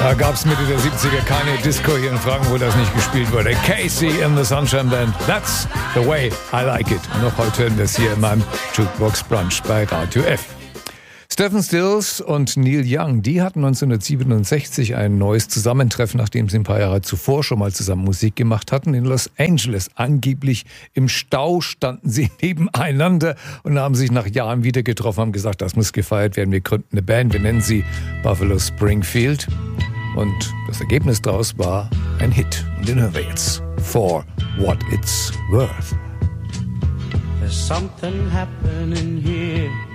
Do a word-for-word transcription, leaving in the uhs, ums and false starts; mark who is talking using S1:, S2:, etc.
S1: Da gab es Mitte der siebziger keine Disco hier in Franken, wo das nicht gespielt wurde. Casey in the Sunshine Band, that's the way I like it. Und noch heute hören wir es hier in meinem Jukebox Brunch bei Radio F. Stephen Stills und Neil Young, die hatten neunzehnhundertsiebenundsechzig ein neues Zusammentreffen, nachdem sie ein paar Jahre zuvor schon mal zusammen Musik gemacht hatten, in Los Angeles. Angeblich im Stau standen sie nebeneinander und haben sich nach Jahren wieder getroffen, haben gesagt, das muss gefeiert werden, wir gründen eine Band, wir nennen sie Buffalo Springfield. Und das Ergebnis daraus war ein Hit. Und den hören wir jetzt. For What It's Worth.
S2: There's something happening here.